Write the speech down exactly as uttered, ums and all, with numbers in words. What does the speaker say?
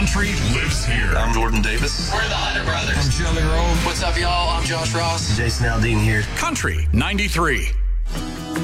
Country lives here. I'm Jordan Davis. We're the Hunter Brothers. I'm Jelly Roll. What's up, y'all? I'm Josh Ross. Jason Aldean here. Country ninety-three.